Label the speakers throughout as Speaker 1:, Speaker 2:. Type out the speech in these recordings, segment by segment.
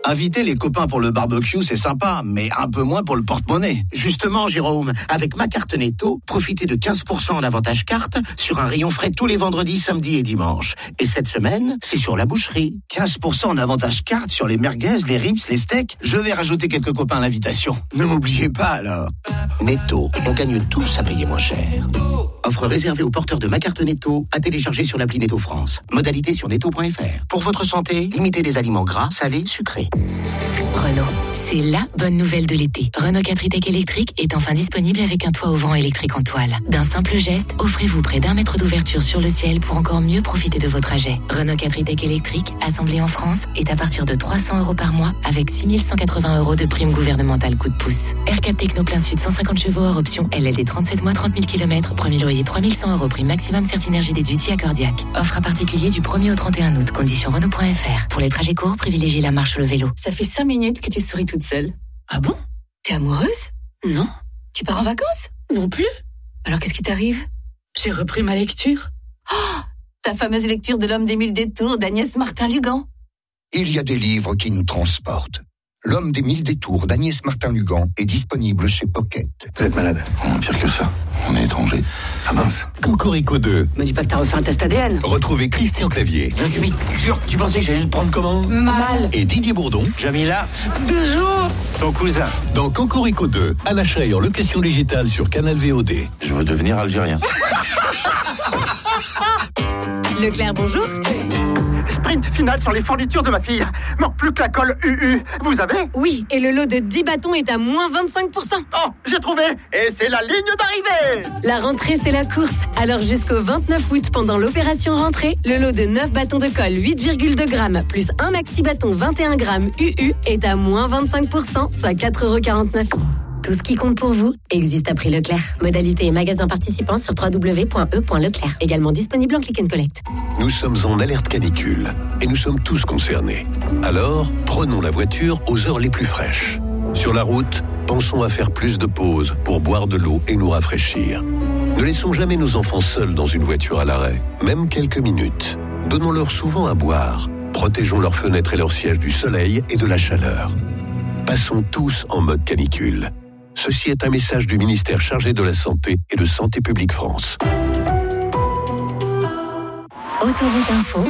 Speaker 1: Inviter les copains pour le barbecue, c'est sympa, mais un peu moins pour le porte-monnaie.
Speaker 2: Justement, Jérôme, avec ma carte Netto, profitez de 15% en avantage carte sur un rayon frais tous les vendredis, samedis et dimanches. Et cette semaine, c'est sur la boucherie.
Speaker 1: 15% en avantage carte sur les merguez, les ribs, les steaks. Je vais rajouter quelques copains à l'invitation. Ne m'oubliez pas alors.
Speaker 2: Netto, on gagne tous à payer moins cher. Offre réservée aux porteurs de ma carte Netto, à télécharger sur l'appli Netto France. Modalité sur netto.fr. Pour votre santé, limitez les aliments gras, salés, sucrés.
Speaker 3: Renault, c'est la bonne nouvelle de l'été. Renault 4 e-Tech électrique est enfin disponible avec un toit ouvrant électrique en toile. D'un simple geste, offrez-vous près d'1 mètre d'ouverture sur le ciel pour encore mieux profiter de vos trajets. Renault 4 e-Tech électrique, assemblé en France, est à partir de 300 € par mois avec 6 180 € de prime gouvernementale coup de pouce. R4 Techno plein sud 150 chevaux hors option LLD 37 mois 30 000 km, premier loyer 3 100 € prime maximum Certinergie déduite si accordiaque. Offre à particulier du 1er au 31 août. Conditions Renault.fr. Pour les trajets courts, privilégiez la marche ou le vélo.
Speaker 4: Ça fait 5 minutes que tu souris toute seule.
Speaker 3: Ah bon?
Speaker 4: T'es amoureuse?
Speaker 3: Non.
Speaker 4: Tu pars en vacances?
Speaker 3: Non plus.
Speaker 4: Alors qu'est-ce qui t'arrive?
Speaker 3: J'ai repris ma lecture.
Speaker 4: Oh, ta fameuse lecture de L'Homme des 1000 détours d'Agnès Martin-Lugan.
Speaker 5: Il y a des livres qui nous transportent. L'Homme des 1000 détours d'Agnès Martin-Lugan est disponible chez Pocket.
Speaker 6: Vous êtes malade? Pire que ça. On est étranger. Ah mince.
Speaker 7: Cocorico 2.
Speaker 8: Me dis pas que t'as refait un test ADN.
Speaker 7: Retrouvez Christian Clavier.
Speaker 8: Je suis sûr.
Speaker 6: Tu pensais que j'allais le prendre comment?
Speaker 8: Mal.
Speaker 7: Et Didier Bourdon.
Speaker 6: Jamila. Bisous. Ton cousin.
Speaker 7: Dans Cocorico 2, à l'achat et en location digitale sur Canal VOD.
Speaker 6: Je veux devenir algérien.
Speaker 3: Leclerc, bonjour.
Speaker 9: Sprint final sur les fournitures de ma fille. Manque plus que la colle UU. Vous avez?
Speaker 3: Oui, et le lot de 10 bâtons est à moins 25%.
Speaker 9: Oh, j'ai trouvé. Et c'est la ligne d'arrivée.
Speaker 3: La rentrée, c'est la course. Alors jusqu'au 29 août, pendant l'opération rentrée, le lot de 9 bâtons de colle 8,2 grammes plus un maxi bâton 21 grammes UU est à moins 25%, soit 4,49 €. Tout ce qui compte pour vous existe à prix Leclerc. Modalité et magasin participants sur www.e.leclerc. Également disponible en click and collect.
Speaker 7: Nous sommes en alerte canicule et nous sommes tous concernés. Alors, prenons la voiture aux heures les plus fraîches. Sur la route, pensons à faire plus de pauses pour boire de l'eau et nous rafraîchir. Ne laissons jamais nos enfants seuls dans une voiture à l'arrêt, même quelques minutes. Donnons-leur souvent à boire. Protégeons leurs fenêtres et leurs sièges du soleil et de la chaleur. Passons tous en mode canicule. Ceci est un message du ministère chargé de la Santé et de Santé publique France.
Speaker 3: Autoroute Info.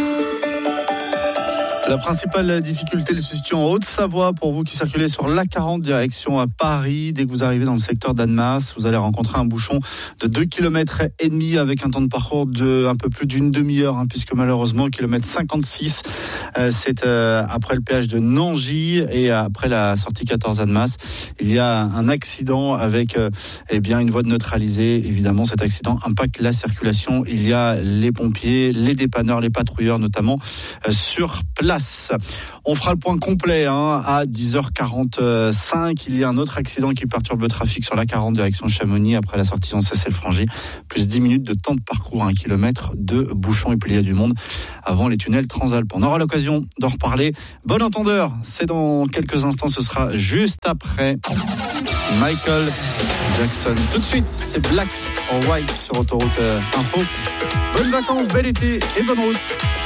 Speaker 10: La principale difficulté se situe en Haute-Savoie pour vous qui circulez sur l'A40 direction à Paris. Dès que vous arrivez dans le secteur d'Annemasse, vous allez rencontrer un bouchon de 2,5 km avec un temps de parcours de un peu plus d'une demi-heure, puisque malheureusement, kilomètre 56, c'est après le péage de Nangy et après la sortie 14 Annemasse. Il y a un accident avec une voie neutralisée. Évidemment, cet accident impacte la circulation. Il y a les pompiers, les dépanneurs, les patrouilleurs notamment sur place. On fera le point complet à 10h45. Il y a un autre accident qui perturbe le trafic sur l'A40 direction Chamonix après la sortie d'Ancey-le-Frangy. Plus 10 minutes de temps de parcours, 1 kilomètre de bouchons et puis il y a du monde avant les tunnels Transalpes. On aura l'occasion d'en reparler. Bon entendeur, c'est dans quelques instants, ce sera juste après Michael Jackson. Tout de suite, c'est Black or White sur Autoroute Info. Bonnes vacances, bel été et bonne route.